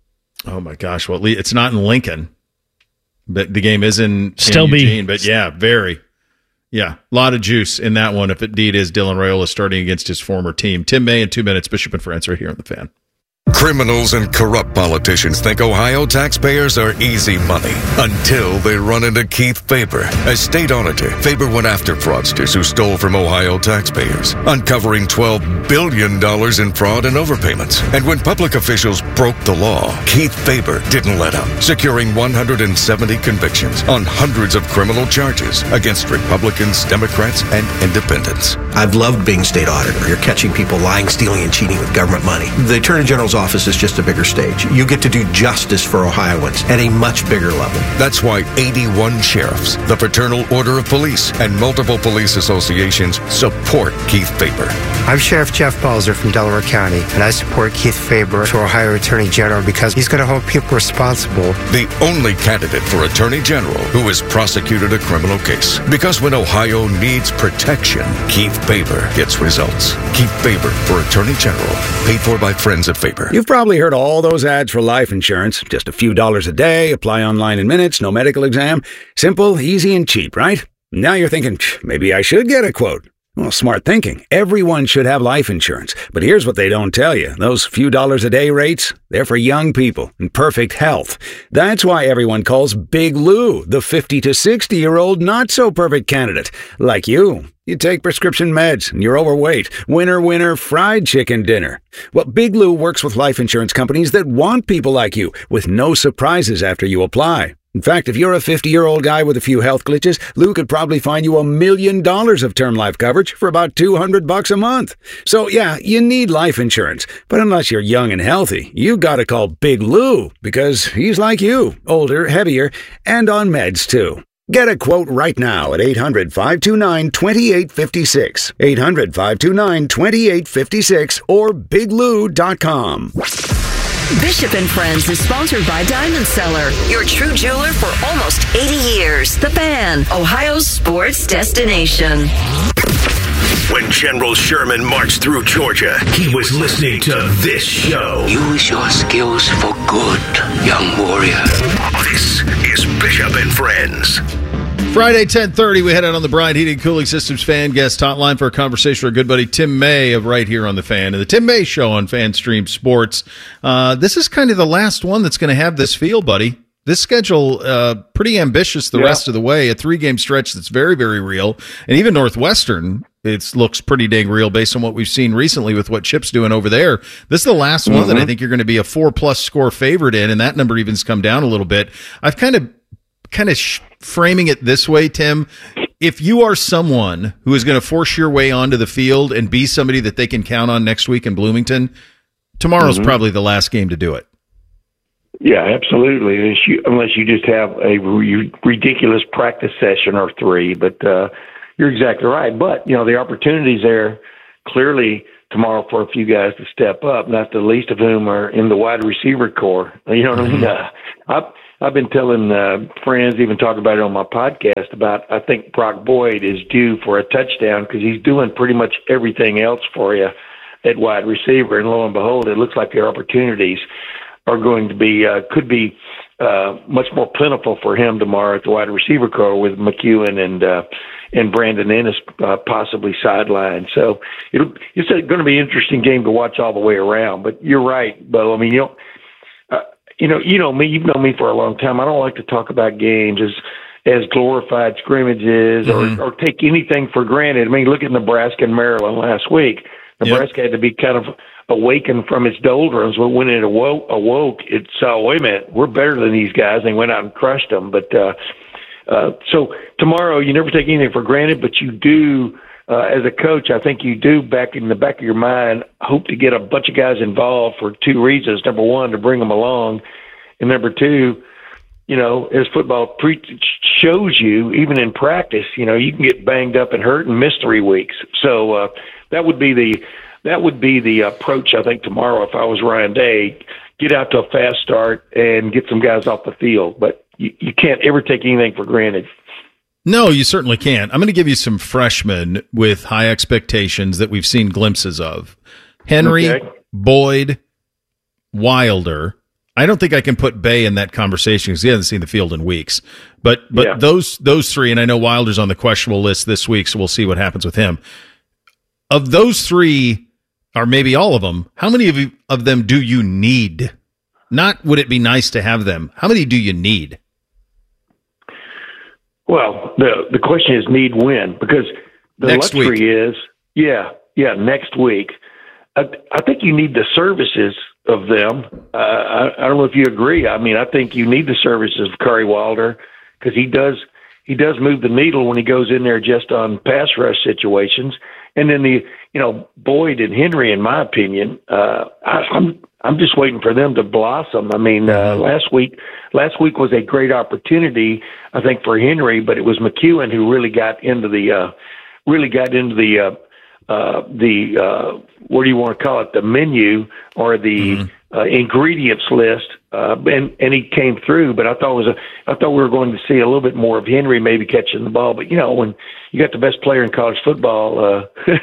Oh, my gosh. Well, it's not in Lincoln. But the game is in, still in Eugene. Be. But, yeah, very. Yeah, a lot of juice in that one if indeed is Dylan Raiola starting against his former team. Tim May in two minutes, Bishop and Friends right here on The Fan. Criminals and corrupt politicians think Ohio taxpayers are easy money until they run into Keith Faber. As state auditor, Faber went after fraudsters who stole from Ohio taxpayers, uncovering twelve billion dollars in fraud and overpayments. And when public officials broke the law, Keith Faber didn't let up, securing one hundred seventy convictions on hundreds of criminal charges against Republicans, Democrats, and independents. I've loved being state auditor. You're catching people lying, stealing, and cheating with government money. The Attorney General's office is just a bigger stage. You get to do justice for Ohioans at a much bigger level. That's why eighty-one sheriffs, the Fraternal Order of Police, and multiple police associations support Keith Faber. I'm Sheriff Jeff Balzer from Delaware County, and I support Keith Faber for Ohio Attorney General because he's going to hold people responsible. The only candidate for Attorney General who has prosecuted a criminal case. Because when Ohio needs protection, Keith Faber gets results. Keith Faber for Attorney General. Paid for by Friends of Faber. You've probably heard all those ads for life insurance. Just a few dollars a day, apply online in minutes, no medical exam. Simple, easy, and cheap, right? Now you're thinking, maybe I should get a quote. Well, smart thinking. Everyone should have life insurance. But here's what they don't tell you. Those few dollars a day rates, they're for young people in perfect health. That's why everyone calls Big Lou the fifty to sixty-year-old not-so-perfect candidate. Like you. You take prescription meds and you're overweight. Winner, winner, fried chicken dinner. Well, Big Lou works with life insurance companies that want people like you with no surprises after you apply. In fact, if you're a fifty-year-old guy with a few health glitches, Lou could probably find you a million dollars of term life coverage for about two hundred bucks a month. So yeah, you need life insurance. But unless you're young and healthy, you gotta call Big Lou because he's like you, older, heavier, and on meds too. Get a quote right now at eight hundred, five two nine, two eight five six, eight hundred, five two nine, two eight five six, or big lou dot com. Bishop and Friends is sponsored by Diamond Seller, your true jeweler for almost eighty years. The Fan, Ohio's sports destination. When General Sherman marched through Georgia, he was listening to this show. Use your skills for good, young warrior. This is Bishop and Friends. Friday, ten thirty, we head out on the Bryant Heating and Cooling Systems fan guest hotline for a conversation with our good buddy Tim May of Right Here on the Fan, and the Tim May Show on FanStream Sports. Uh, this is kind of the last one that's going to have this feel, buddy. This schedule, uh, pretty ambitious the yeah. rest of the way, a three-game stretch that's very, very real. And even Northwestern, it looks pretty dang real based on what we've seen recently with what Chip's doing over there. This is the last mm-hmm. one that I think you're going to be a four-plus score favorite in, and that number even's come down a little bit. I've kind of kind of sh- framing it this way, Tim. If you are someone who is going to force your way onto the field and be somebody that they can count on next week in Bloomington, tomorrow's mm-hmm. probably the last game to do it. Yeah, absolutely. Unless you, unless you just have a re- ridiculous practice session or three, but uh, you're exactly right. But, you know, the opportunity's there clearly tomorrow for a few guys to step up, not the least of whom are in the wide receiver core. You know what mm-hmm. I mean? Uh, I've, I've been telling uh, friends, even talking about it on my podcast, about I think Brock Boyd is due for a touchdown because he's doing pretty much everything else for you at wide receiver. And lo and behold, it looks like their opportunities are going to be, uh, could be uh, much more plentiful for him tomorrow at the wide receiver core with McEwen and uh, and Brandon Ennis uh, possibly sidelined. So it'll, it's going to be an interesting game to watch all the way around. But you're right, Bo. I mean, you know, uh, you know, you know me. You've known me for a long time. I don't like to talk about games as as glorified scrimmages mm-hmm. or, or take anything for granted. I mean, look at Nebraska and Maryland last week. Nebraska yep. had to be kind of awakened from its doldrums, but when it awoke, awoke it saw, wait a minute, we're better than these guys. And they went out and crushed them. But uh, uh, so tomorrow, you never take anything for granted, but you do, uh, as a coach, I think you do back in the back of your mind, hope to get a bunch of guys involved for two reasons. Number one, to bring them along. And number two, you know, as football pre- shows you, even in practice, you know, you can get banged up and hurt and miss three weeks. So uh, that would be the that would be the approach, I think, tomorrow if I was Ryan Day. Get out to a fast start and get some guys off the field. But you, you can't ever take anything for granted. No, you certainly can't. I'm going to give you some freshmen with high expectations that we've seen glimpses of. Henry, okay. Boyd, Wilder. I don't think I can put Bay in that conversation because he hasn't seen the field in weeks. But but yeah. those those three, and I know Wilder's on the questionable list this week, so we'll see what happens with him. Of those three, or maybe all of them, how many of, you, of them do you need? Not would it be nice to have them. How many do you need? Well, the the question is need when? Because the next luxury week. is, yeah, yeah, next week. I, I think you need the services of them. Uh, I, I don't know if you agree. I mean, I think you need the services of Curry Wilder because he does he does move the needle when he goes in there just on pass rush situations. And then the you know Boyd and Henry, in my opinion, uh, I, I'm I'm just waiting for them to blossom. I mean, uh, last week last week was a great opportunity, I think, for Henry, but it was McEwen who really got into the uh, really got into the uh, uh, the uh, what do you want to call it, the menu or the mm-hmm. uh, ingredients list, uh, and and he came through. But I thought it was a I thought we were going to see a little bit more of Henry maybe catching the ball. But you know, when you got the best player in college football uh,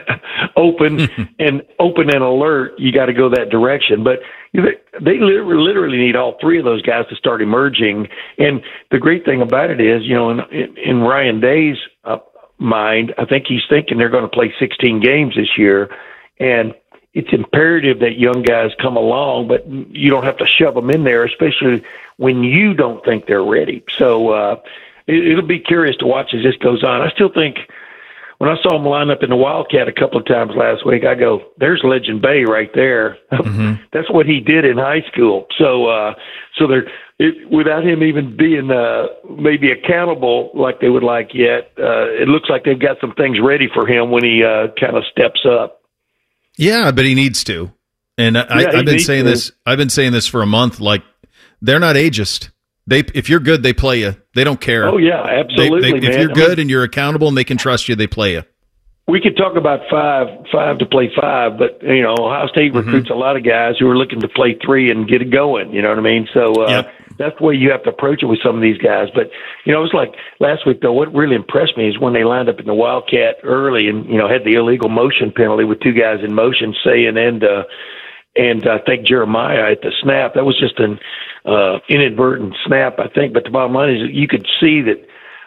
open and open and alert, you got to go that direction. But you know, they literally need all three of those guys to start emerging. And the great thing about it is, you know, in, in, in Ryan Day's uh, mind, I think he's thinking they're going to play sixteen games this year, and it's imperative that young guys come along, but you don't have to shove them in there, especially when you don't think they're ready. So uh, it, it'll be curious to watch as this goes on. I still think when I saw him line up in the Wildcat a couple of times last week, I go, there's Legend Bay right there. Mm-hmm. That's what he did in high school. So, uh, so they're, it, without him even being uh, maybe accountable like they would like yet, uh, it looks like they've got some things ready for him when he uh, kind of steps up. Yeah, but he needs to. And I, yeah, I've been saying to. this. I've been saying this for a month. Like, they're not ageist. They, if you're good, they play you. They don't care. Oh yeah, absolutely. They, they, if man. you're good I mean, and you're accountable and they can trust you, they play you. We could talk about five, five to play five, but you know, Ohio State mm-hmm. recruits a lot of guys who are looking to play three and get it going. You know what I mean? So uh, yep. that's the way you have to approach it with some of these guys. But you know, it was like last week though. What really impressed me is when they lined up in the Wildcat early and you know had the illegal motion penalty with two guys in motion, saying and. Uh, And I think Jeremiah at the snap, that was just an uh, inadvertent snap, I think. But the bottom line is you could see that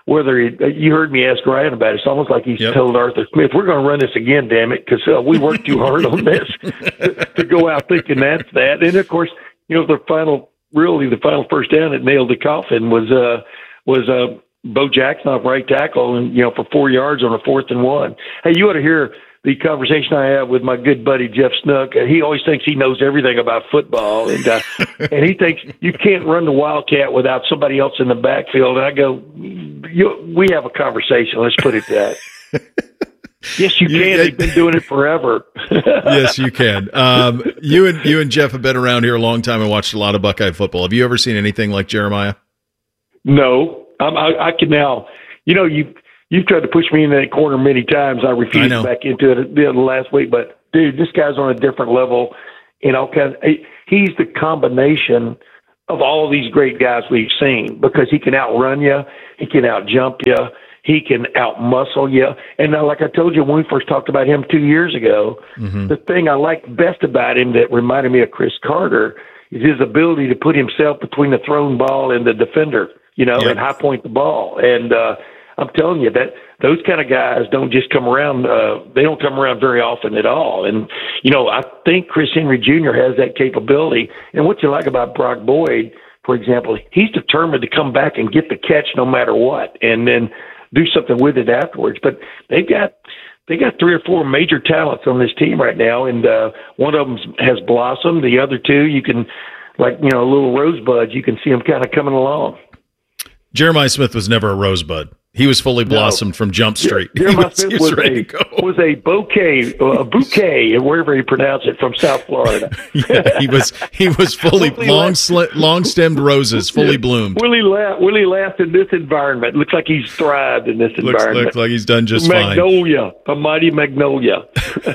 whether he, you heard me ask Ryan about it. It's almost like he's Yep. told Arthur Smith, "We're going to run this again, damn it, because uh, we worked too hard on this to, to go out thinking that's that." And of course, you know, the final, really the final first down that nailed the coffin was uh, was uh, Bo Jackson off right tackle, and you know, for four yards on a fourth and one. Hey, you ought to hear the conversation I have with my good buddy Jeff Snook. Uh, he always thinks he knows everything about football, and uh, and he thinks you can't run the Wildcat without somebody else in the backfield. And I go, you, we have a conversation. Let's put it that. Yes, you can. They've been doing it forever. Yes, you can. Um, you and you and Jeff have been around here a long time and watched a lot of Buckeye football. Have you ever seen anything like Jeremiah? No, I'm, I, I can now. You know, you you've tried to push me in that corner many times. I refused I back into it the last week. But dude, this guy's on a different level. In all kinds. He's the combination of all these great guys we've seen because he can outrun you, he can outjump you. He can out-muscle you. And now, like I told you when we first talked about him two years ago, mm-hmm. the thing I liked best about him that reminded me of Chris Carter is his ability to put himself between the thrown ball and the defender, you know, yep. and high-point the ball. And uh, I'm telling you, that those kind of guys don't just come around. Uh, they don't come around very often at all. And, you know, I think Chris Henry Junior has that capability. And what you like about Brock Boyd, for example, he's determined to come back and get the catch no matter what. And then do something with it afterwards. But they've got they got three or four major talents on this team right now, and uh, one of them has blossomed. The other two, you can, like, you know, little rosebuds, you can see them kind of coming along. Jeremiah Smith was never a rosebud. He was fully blossomed no. from Jump Street. Yeah, he Jeremiah was, Smith he was, was, ready a, to go. was a bouquet, a bouquet, wherever you pronounce it, from South Florida. Yeah, he was he was fully long sli- long stemmed roses, fully bloomed. Willie laughed. Willie laughed in this environment. Looks like he's thrived in this looks, environment. Looks like he's done just Magnolia, fine. a mighty magnolia.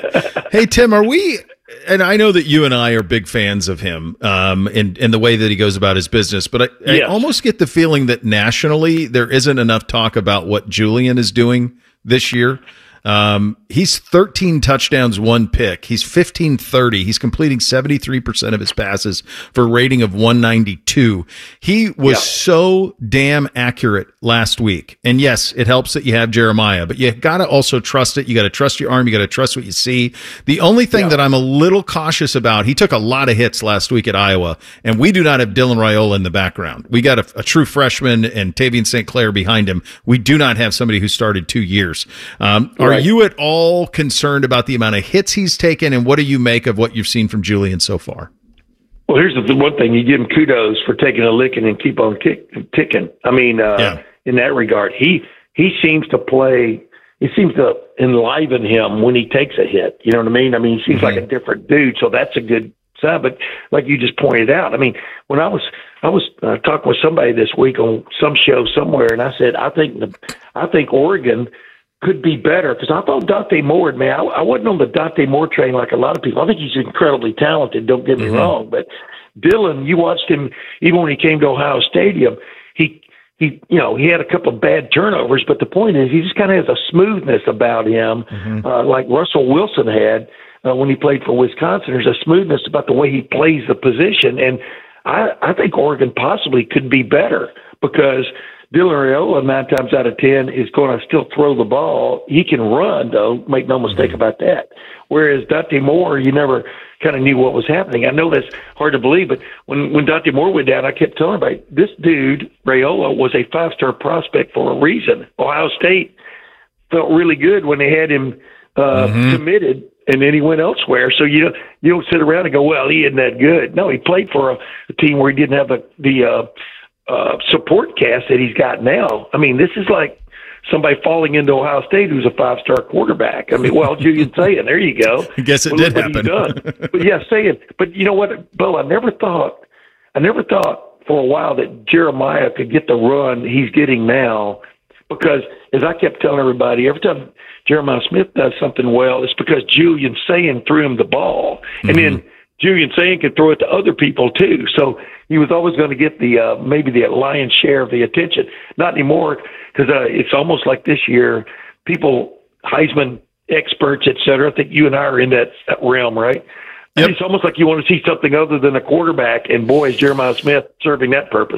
Hey Tim, are we? And I know that you and I are big fans of him um, in, in the way that he goes about his business, but I, yes. I almost get the feeling that nationally there isn't enough talk about what Julian is doing this year. Um, he's thirteen touchdowns, one pick. He's fifteen thirty. He's completing seventy-three percent of his passes for a rating of one ninety-two. He was yeah. so damn accurate last week. And yes, it helps that you have Jeremiah, but you got to also trust it. You got to trust your arm. You got to trust what you see. The only thing yeah. that I'm a little cautious about, he took a lot of hits last week at Iowa, and we do not have Dylan Raiola in the background. We got a, a true freshman and Tavian Saint Clair behind him. We do not have somebody who started two years. Um, Are right. you at all concerned about the amount of hits he's taken, and what do you make of what you've seen from Julian so far? Well, here's the one thing. You give him kudos for taking a licking and keep on kick, ticking. I mean, uh, yeah. in that regard, he he seems to play – it seems to enliven him when he takes a hit. You know what I mean? I mean, he seems mm-hmm. like a different dude, so that's a good sign. But like you just pointed out, I mean, when I was I was uh, talking with somebody this week on some show somewhere, and I said, I think the I think Oregon – could be better, because I thought Dante Moore, man, I, I wasn't on the Dante Moore train like a lot of people. I think he's incredibly talented, don't get me mm-hmm. wrong, but Dylan, you watched him, even when he came to Ohio Stadium, he, he, you know, he had a couple of bad turnovers, but the point is he just kind of has a smoothness about him, mm-hmm. uh, like Russell Wilson had uh, when he played for Wisconsin. There's a smoothness about the way he plays the position, and I, I think Oregon possibly could be better, because Dylan Raiola, nine times out of ten, is going to still throw the ball. He can run, though, make no mistake about that. Whereas Dante Moore, you never kind of knew what was happening. I know that's hard to believe, but when, when Dante Moore went down, I kept telling everybody, this dude, Raiola, was a five-star prospect for a reason. Ohio State felt really good when they had him uh, mm-hmm. committed, and then he went elsewhere. So you, you don't sit around and go, well, he isn't that good. No, he played for a, a team where he didn't have the, the – uh, Uh, support cast that he's got now. I mean, this is like somebody falling into Ohio State who's a five-star quarterback. I mean, well, Julian saying, there you go. I guess it well, did happen. But yeah, saying, but you know what, Bo, I never thought, I never thought for a while that Jeremiah could get the run he's getting now, because as I kept telling everybody, every time Jeremiah Smith does something well, it's because Julian Saying threw him the ball. Mm-hmm. And then Julian Saying could throw it to other people too. So he was always going to get the uh, maybe the lion's share of the attention. Not anymore, because uh, it's almost like this year, people, Heisman experts, et cetera, I think you and I are in that, that realm, right? Yep. It's almost like you want to see something other than a quarterback, and boy, is Jeremiah Smith serving that purpose.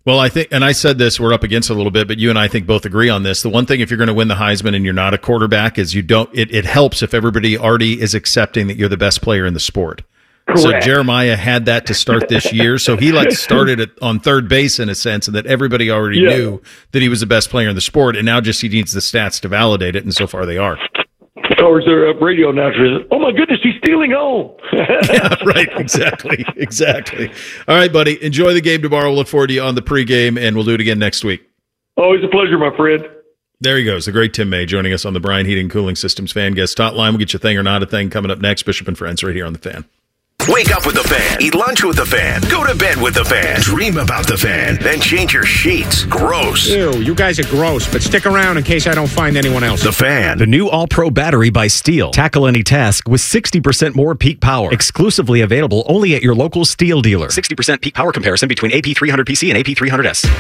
Well, I think, and I said this, we're up against it a little bit, but you and I think both agree on this. The one thing, if you're going to win the Heisman and you're not a quarterback, is you don't, it, it helps if everybody already is accepting that you're the best player in the sport. Correct. So Jeremiah had that to start this year. So he like started it on third base in a sense, and that everybody already yeah. knew that he was the best player in the sport. And now just he needs the stats to validate it. And so far they are. Or is there a radio announcer? Oh my goodness, he's stealing home. Yeah, right. Exactly. Exactly. All right, buddy. Enjoy the game tomorrow. We'll look forward to you on the pregame, and we'll do it again next week. Always a pleasure, my friend. There he goes, the great Tim May joining us on the Bryan Heating Cooling Systems Fan Guest Hotline. We'll get you a thing or not a thing coming up next. Bishop and Friends right here on the Fan. Wake up with the Fan. Eat lunch with the Fan. Go to bed with the Fan. Dream about the Fan. Then change your sheets. Gross. Ew, you guys are gross, but stick around in case I don't find anyone else. The Fan. The new All-Pro battery by Steel. Tackle any task with sixty percent more peak power. Exclusively available only at your local Steel dealer. sixty percent peak power comparison between A P three hundred P C and A P three hundred S.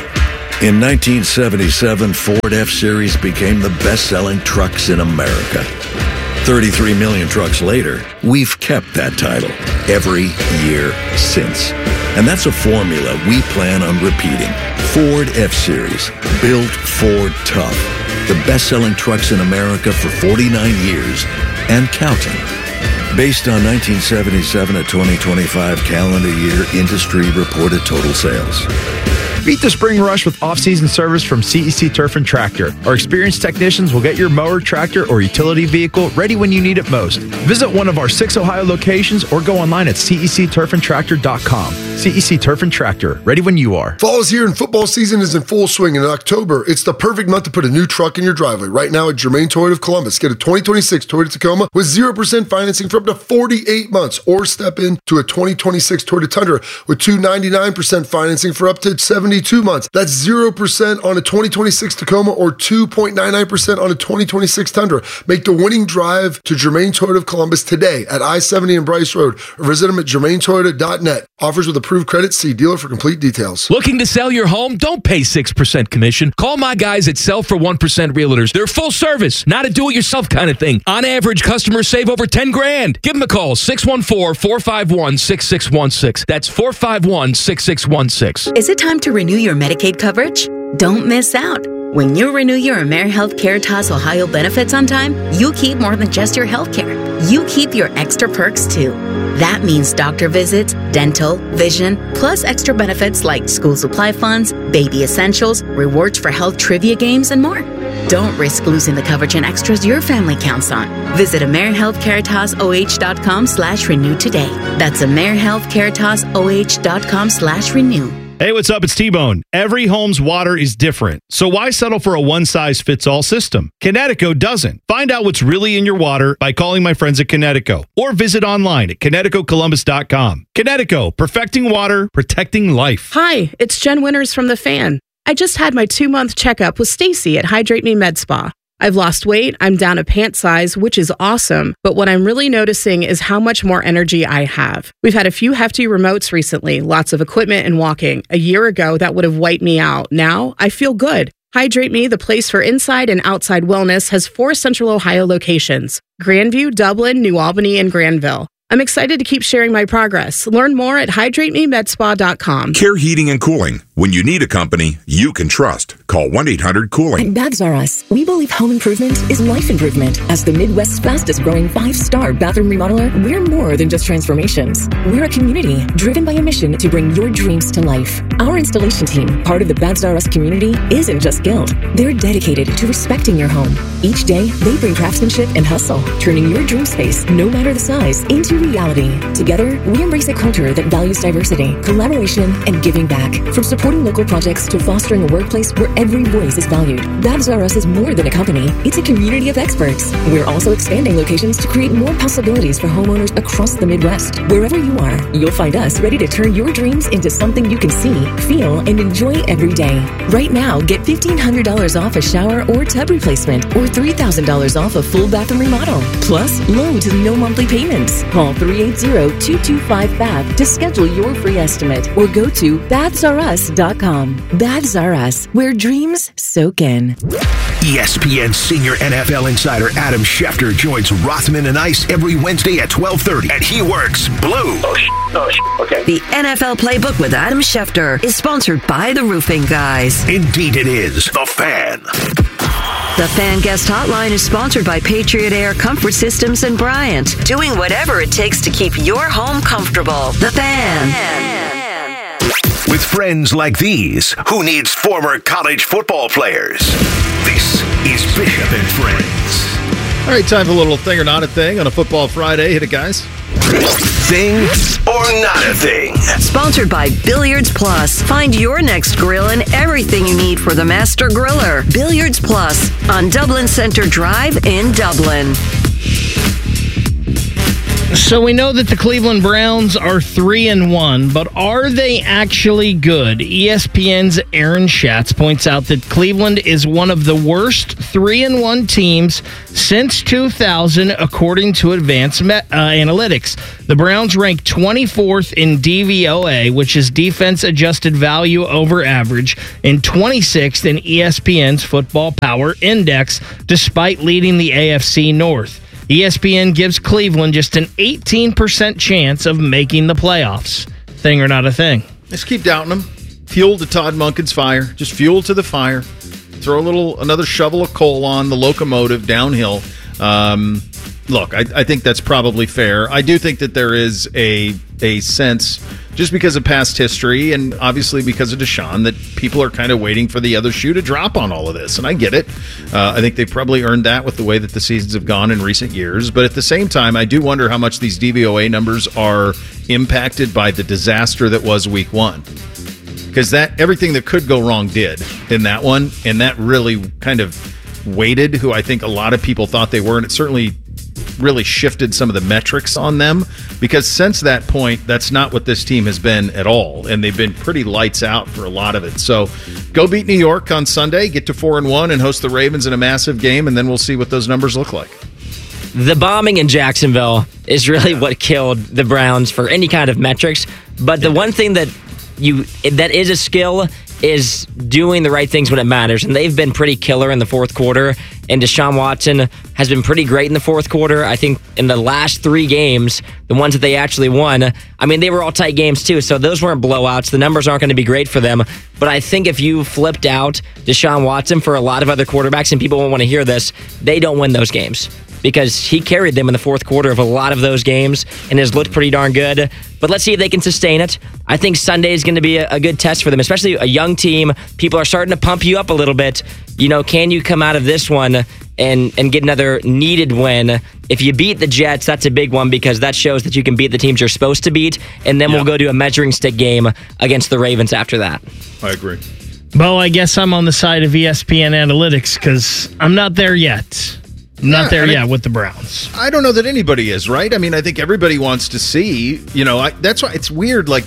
In nineteen seventy-seven, Ford F-Series became the best-selling trucks in America. thirty-three million trucks later, we've kept that title every year since. And that's a formula we plan on repeating. Ford F-Series, built Ford tough. The best-selling trucks in America for forty-nine years and counting. Based on nineteen seventy-seven to twenty twenty-five calendar year industry reported total sales. Beat the spring rush with off-season service from C E C Turf and Tractor. Our experienced technicians will get your mower, tractor, or utility vehicle ready when you need it most. Visit one of our six Ohio locations or go online at C E C turf and tractor dot com. C E C Turf and Tractor, ready when you are. Fall is here and football season is in full swing. In October, it's the perfect month to put a new truck in your driveway. Right now at Germain Toyota of Columbus, get a twenty twenty-six Toyota Tacoma with zero percent financing for up to forty-eight months, or step in to a twenty twenty-six Toyota Tundra with two ninety-nine percent financing for up to seventy-two months. That's zero percent on a twenty twenty-six Tacoma or two point nine nine percent on a twenty twenty-six Tundra. Make the winning drive to Germain Toyota of Columbus today at I seventy and Bryce Road, or visit them at germain toyota dot net. Offers with approved credit. See dealer for complete details. Looking to sell your home? Don't pay six percent commission. Call my guys at Sell for one percent Realtors. They're full service, not a do-it-yourself kind of thing. On average, customers save over ten grand. Give them a call, six one four, four five one, six six one six. That's four five one, six six one six. Is it time to renew your Medicaid coverage? Don't miss out. When you renew your AmeriHealth Caritas Ohio benefits on time, you keep more than just your health care. You keep your extra perks too. That means doctor visits, dental, vision, plus extra benefits like school supply funds, baby essentials, rewards for health trivia games, and more. Don't risk losing the coverage and extras your family counts on. Visit AmeriHealthCaritasOH.com slash renew today. That's AmeriHealthCaritasOH.com slash renew. Hey, what's up? It's T-Bone. Every home's water is different, so why settle for a one-size-fits-all system? Connecticut doesn't. Find out what's really in your water by calling my friends at Connecticut, or visit online at Connecticut Columbus dot com. Connecticut, perfecting water, protecting life. Hi, it's Jen Winters from The Fan. I just had my two-month checkup with Stacy at Hydrate Me Med Spa. I've lost weight, I'm down a pant size, which is awesome, but what I'm really noticing is how much more energy I have. We've had a few hefty remotes recently, lots of equipment and walking. A year ago, that would have wiped me out. Now, I feel good. Hydrate Me, the place for inside and outside wellness, has four Central Ohio locations: Grandview, Dublin, New Albany, and Granville. I'm excited to keep sharing my progress. Learn more at hydrate me med spa dot com. Care Heating and Cooling. When you need a company you can trust, call one eight hundred cooling. At Babs R Us, we believe home improvement is life improvement. As the Midwest's fastest growing five-star bathroom remodeler, we're more than just transformations. We're a community driven by a mission to bring your dreams to life. Our installation team, part of the Babs R Us community, isn't just skilled. They're dedicated to respecting your home. Each day, they bring craftsmanship and hustle, turning your dream space, no matter the size, into reality. Together, we embrace a culture that values diversity, collaboration, and giving back. From supporting local projects to fostering a workplace where every voice is valued, Babs R Us is more than a company. It's a community of experts. We're also expanding locations to create more possibilities for homeowners across the Midwest. Wherever you are, you'll find us ready to turn your dreams into something you can see, feel, and enjoy every day. Right now, get fifteen hundred dollars off a shower or tub replacement, or three thousand dollars off a full bathroom remodel. Plus, low to no monthly payments. Call three eight zero, two two five, B A B to schedule your free estimate, or go to babs r us dot com. Babs R Us, where dreams soak in. E S P N senior N F L insider Adam Schefter joins Rothman and Ice every Wednesday at twelve thirty, and he works blue. Oh, sh- oh sh- okay. The N F L Playbook with Adam Schefter is sponsored by the Roofing Guys. Indeed it is. The Fan. The Fan Guest Hotline is sponsored by Patriot Air Comfort Systems and Bryant, doing whatever it takes to keep your home comfortable. The Fan. With friends like these, who needs former college football players? This is Bishop and Friends. All right, time for a little thing or not a thing on a football Friday. Hit it, guys. Thing or not a thing. Sponsored by Billiards Plus. Find your next grill and everything you need for the master griller. Billiards Plus on Dublin Center Drive in Dublin. So we know that the Cleveland Browns are three and one, but are they actually good? E S P N's Aaron Schatz points out that Cleveland is one of the worst three and one teams since two thousand, according to Advanced uh, Analytics. The Browns rank twenty-fourth in D V O A, which is defense adjusted value over average, and twenty-sixth in E S P N's Football Power Index, despite leading the A F C North. E S P N gives Cleveland just an eighteen percent chance of making the playoffs. Thing or not a thing? Just keep doubting them. Fuel to Todd Monken's fire. Just fuel to the fire. Throw a little, another shovel of coal on the locomotive downhill. Um, look, I, I think that's probably fair. I do think that there is a a sense, just because of past history and obviously because of Deshaun, that people are kind of waiting for the other shoe to drop on all of this. And I get it. Uh, I think they've probably earned that with the way that the seasons have gone in recent years. But at the same time, I do wonder how much these D V O A numbers are impacted by the disaster that was week one. Because that everything that could go wrong did in that one. And that really kind of weighted who I think a lot of people thought they were. And it certainly really shifted some of the metrics on them, because since that point, that's not what this team has been at all, and they've been pretty lights out for a lot of it. So go beat New York on Sunday, get to four and one, and host the Ravens in a massive game, and then we'll see what those numbers look like. The bombing in Jacksonville is really what killed the Browns for any kind of metrics, but the one thing that you that is a skill is doing the right things when it matters, and they've been pretty killer in the fourth quarter, and Deshaun Watson has been pretty great in the fourth quarter. I think in the last three games, the ones that they actually won, I mean, they were all tight games too, so those weren't blowouts. The numbers aren't going to be great for them, but I think if you flipped out Deshaun Watson for a lot of other quarterbacks, and people won't want to hear this, they don't win those games, because he carried them in the fourth quarter of a lot of those games and has looked pretty darn good. But let's see if they can sustain it. I think Sunday is going to be a, a good test for them, especially a young team. People are starting to pump you up a little bit. You know, can you come out of this one and, and get another needed win? If you beat the Jets, that's a big one, because that shows that you can beat the teams you're supposed to beat, and then yeah. we'll go to a measuring stick game against the Ravens after that. I agree. Bo, I guess I'm on the side of E S P N Analytics, because I'm not there yet. Not yeah, there I mean, yet with the Browns. I don't know that anybody is, right? I mean, I think everybody wants to see, you know, I, that's why it's weird. Like,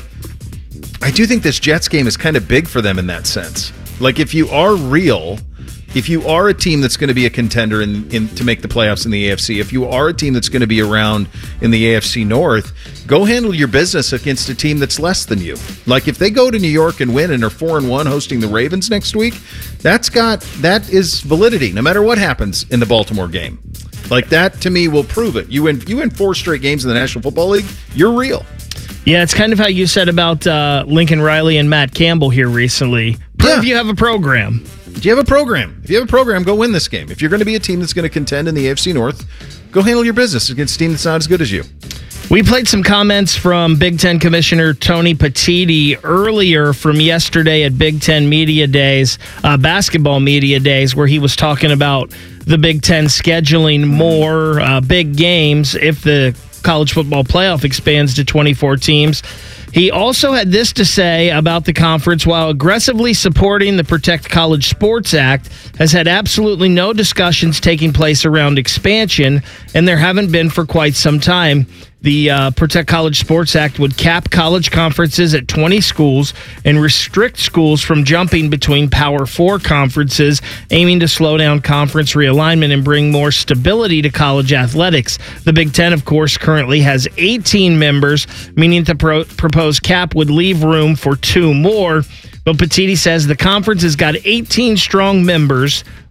I do think this Jets game is kind of big for them in that sense. Like, if you are real, if you are a team that's going to be a contender in, in to make the playoffs in the A F C, if you are a team that's going to be around in the A F C North, go handle your business against a team that's less than you. Like, if they go to New York and win and are four and one hosting the Ravens next week, that's got that is validity no matter what happens in the Baltimore game. Like, that to me will prove it. You win you win four straight games in the National Football League, you're real. Yeah, it's kind of how you said about uh, Lincoln Riley and Matt Campbell here recently. Prove yeah. you have a program. Do you have a program? If you have a program, go win this game. If you're going to be a team that's going to contend in the A F C North, go handle your business against a team that's not as good as you. We played some comments from Big Ten Commissioner Tony Petitti earlier from yesterday at Big Ten Media Days, uh, Basketball Media Days, where he was talking about the Big Ten scheduling more uh, big games if the college football playoff expands to twenty-four teams. He also had this to say about the conference: while aggressively supporting the Protect College Sports Act, has had absolutely no discussions taking place around expansion, and there haven't been for quite some time. The uh, Protect College Sports Act would cap college conferences at twenty schools and restrict schools from jumping between Power Four conferences, aiming to slow down conference realignment and bring more stability to college athletics. The Big Ten, of course, currently has eighteen members, meaning the pro- proposed cap would leave room for two more. But Petitti says the conference has got eighteen strong members,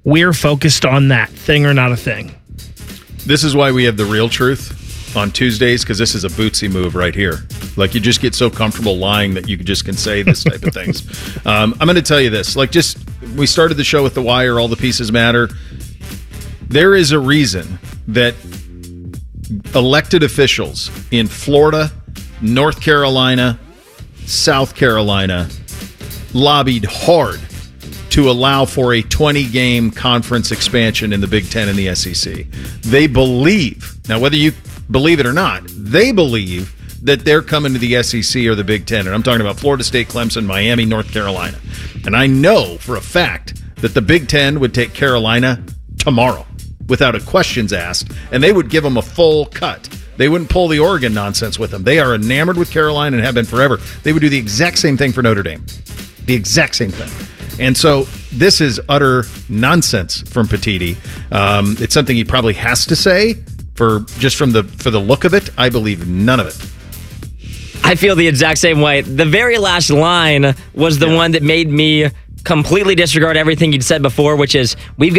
we're focused on that thing or not a thing. This is why we have the real truth on Tuesdays, because this is a Bootsy move right here. Like, you just get so comfortable lying that you just can say this type of things. Um, I'm going to tell you this. Like, just, we started the show with The Wire, All the Pieces Matter. There is a reason that elected officials in Florida, North Carolina, South Carolina lobbied hard to allow for a twenty-game conference expansion in the Big Ten and the S E C. They believe, now whether you believe it or not, they believe that they're coming to the S E C or the Big Ten. And I'm talking about Florida State, Clemson, Miami, North Carolina. And I know for a fact that the Big Ten would take Carolina tomorrow without a questions asked, and they would give them a full cut. They wouldn't pull the Oregon nonsense with them. They are enamored with Carolina and have been forever. They would do the exact same thing for Notre Dame. The exact same thing. And so this is utter nonsense from Petitti. Um, it's something he probably has to say for just from the for the look of it. I believe none of it. I feel the exact same way. The very last line was the yeah. one that made me completely disregard everything you'd said before, which is, we've got